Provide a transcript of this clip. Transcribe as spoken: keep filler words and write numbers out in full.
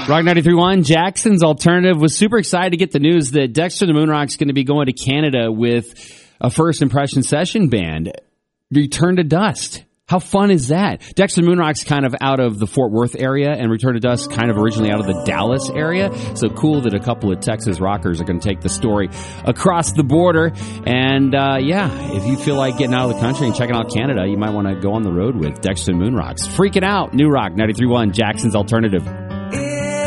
Rock ninety-three point one, Jackson's Alternative, was super excited to get the news that Dexter the Moonrock's going to be going to Canada with a First Impression session band. Return to Dust. How fun is that? Dexter Moonrock's kind of out of the Fort Worth area, and Return to Dust kind of originally out of the Dallas area. So cool that a couple of Texas rockers are going to take the story across the border. And, uh, yeah, if you feel like getting out of the country and checking out Canada, you might want to go on the road with Dexter Moonrocks. Freaking Out, New Rock ninety-three point one, Jackson's Alternative.